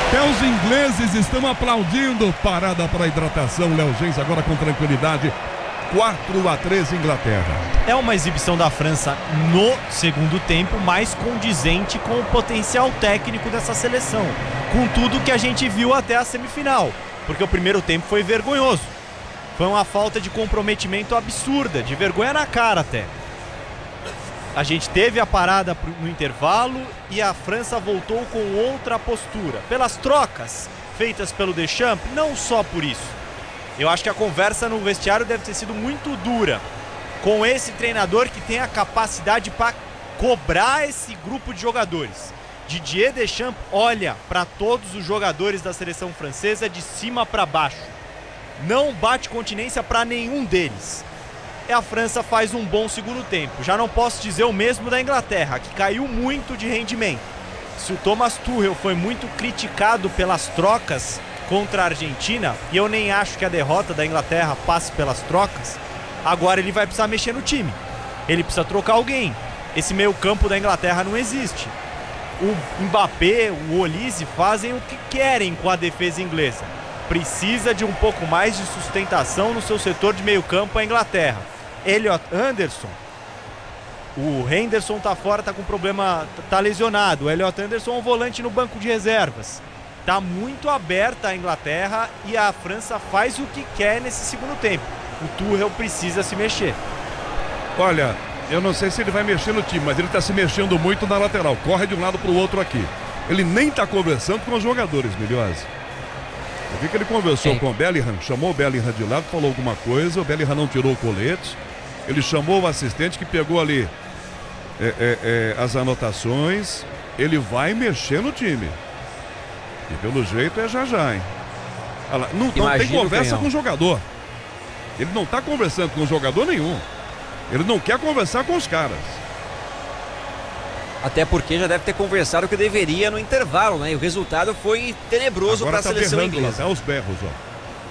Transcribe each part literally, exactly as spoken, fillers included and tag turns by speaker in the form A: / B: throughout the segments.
A: Até os ingleses estão aplaudindo. Parada para hidratação. Léo Gens agora com tranquilidade. quatro a três Inglaterra.
B: É uma exibição da França no segundo tempo mais condizente com o potencial técnico dessa seleção, com tudo que a gente viu até a semifinal, porque o primeiro tempo foi vergonhoso. Foi uma falta de comprometimento absurda, de vergonha na cara até. A gente teve a parada no intervalo e a França voltou com outra postura. Pelas trocas feitas pelo Deschamps, não só por isso. Eu acho que a conversa no vestiário deve ter sido muito dura com esse treinador que tem a capacidade para cobrar esse grupo de jogadores. Didier Deschamps olha para todos os jogadores da seleção francesa de cima para baixo. Não bate continência para nenhum deles. E a França faz um bom segundo tempo. Já não posso dizer o mesmo da Inglaterra, que caiu muito de rendimento. Se o Thomas Tuchel foi muito criticado pelas trocas contra a Argentina, e eu nem acho que a derrota da Inglaterra passe pelas trocas, agora ele vai precisar mexer no time. Ele precisa trocar alguém. Esse meio campo da Inglaterra não existe. O Mbappé, o Olise fazem o que querem com a defesa inglesa. Precisa de um pouco mais de sustentação no seu setor de meio campo a Inglaterra. Elliot Anderson, o Henderson tá fora, tá com problema, tá lesionado. O Elliot Anderson é um volante no banco de reservas. Tá muito aberta a Inglaterra e a França faz o que quer nesse segundo tempo. O Tuchel precisa se mexer.
A: Olha, eu não sei se ele vai mexer no time, mas ele tá se mexendo muito na lateral. Corre de um lado pro outro aqui. Ele nem tá conversando com os jogadores, Milhose. Eu vi que ele conversou Sim. com o Bellingham, chamou o Bellingham de lado, falou alguma coisa, o Bellingham não tirou o colete. Ele chamou o assistente que pegou ali é, é, é, as anotações. Ele vai mexer no time. E pelo jeito é já já, hein? Olha, não, não tem conversa com o jogador. Ele não tá conversando com o jogador nenhum. Ele não quer conversar com os caras.
C: Até porque já deve ter conversado o que deveria no intervalo, né? E o resultado foi tenebroso para a
A: tá
C: seleção inglesa.
A: Até os berros, ó.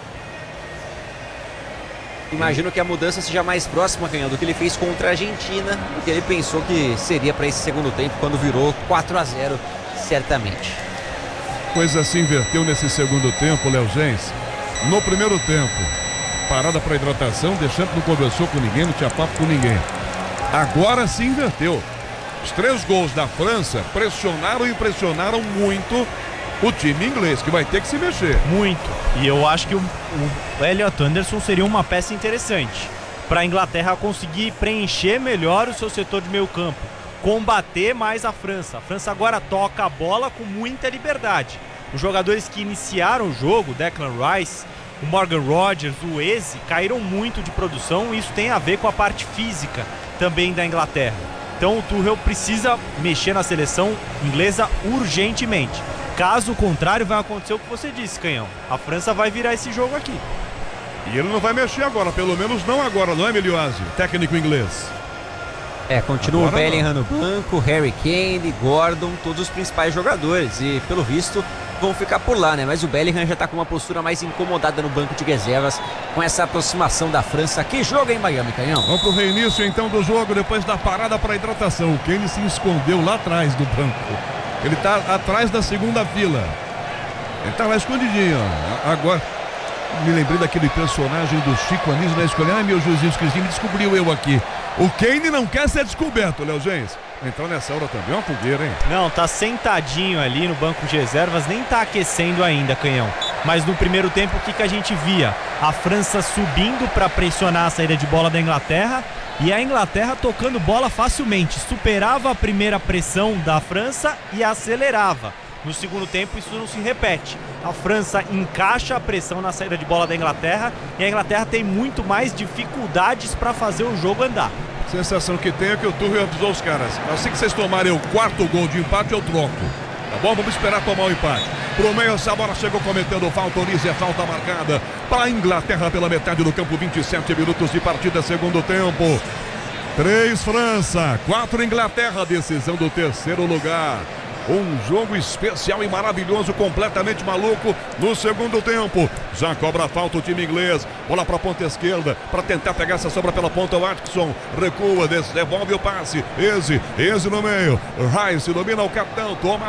C: Imagino que a mudança seja mais próxima, Canhão, do que ele fez contra a Argentina, do que ele pensou que seria para esse segundo tempo, quando virou quatro a zero, certamente.
A: Coisa se inverteu nesse segundo tempo, Léo Gens. No primeiro tempo, parada para hidratação, Deschamps não conversou com ninguém, não tinha papo com ninguém. Agora se inverteu. Os três gols da França pressionaram e pressionaram muito o time inglês, que vai ter que se mexer.
B: Muito. E eu acho que o, o Elliot Anderson seria uma peça interessante para a Inglaterra conseguir preencher melhor o seu setor de meio campo, combater mais a França. A França agora toca a bola com muita liberdade. Os jogadores que iniciaram o jogo, Declan Rice, o Morgan Rogers, o Eze, caíram muito de produção e isso tem a ver com a parte física também da Inglaterra. Então o Tuchel precisa mexer na seleção inglesa urgentemente. Caso contrário, vai acontecer o que você disse, Canhão. A França vai virar esse jogo aqui.
A: E ele não vai mexer agora, pelo menos não agora, não é, Milhose? Técnico inglês.
C: É, continua
A: agora
C: o Bellingham
A: não.
C: no banco, Harry Kane, Gordon, todos os principais jogadores. E, pelo visto, vão ficar por lá, né? Mas o Bellingham já tá com uma postura mais incomodada no banco de reservas com essa aproximação da França. Que jogo em Miami, Canhão?
A: Vamos pro reinício, então, do jogo, depois da parada para hidratação. O Kane se escondeu lá atrás do banco. Ele tá atrás da segunda fila. Ele tá lá escondidinho, ó. Agora, me lembrei daquele personagem do Chico Anísio na escola. Ai, meu Josinho Crisinho, me descobriu eu aqui. O Kane não quer ser descoberto, Léo Gens. Então nessa hora também é uma fogueira, hein?
B: Não, tá sentadinho ali no banco de reservas, nem tá aquecendo ainda, Canhão. Mas no primeiro tempo, o que, que a gente via? A França subindo para pressionar a saída de bola da Inglaterra e a Inglaterra tocando bola facilmente. Superava a primeira pressão da França e acelerava. No segundo tempo isso não se repete. A França encaixa a pressão na saída de bola da Inglaterra e a Inglaterra tem muito mais dificuldades para fazer o jogo andar.
A: Sensação que tem é que o Tuchel avisou os caras. Assim que vocês tomarem o quarto gol de empate, eu troco. Tá bom? Vamos esperar tomar o empate. Pro meio, essa bola chegou cometendo falta. Olise, é falta marcada para a Inglaterra pela metade do campo. vinte e sete minutos de partida, segundo tempo. três França, quatro Inglaterra. Decisão do terceiro lugar. Um jogo especial e maravilhoso, completamente maluco no segundo tempo. Já cobra a falta o time inglês. Bola para a ponta esquerda para tentar pegar essa sobra pela ponta. O Atkinson recua, devolve o passe. Eze, Eze no meio. Rice domina o capitão, toma